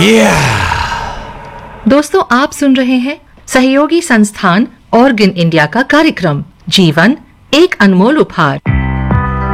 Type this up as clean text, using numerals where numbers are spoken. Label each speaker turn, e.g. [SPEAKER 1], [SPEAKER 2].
[SPEAKER 1] दोस्तों, आप सुन रहे हैं सहयोगी संस्थान ऑर्गन इंडिया का कार्यक्रम जीवन एक अनमोल उपहार।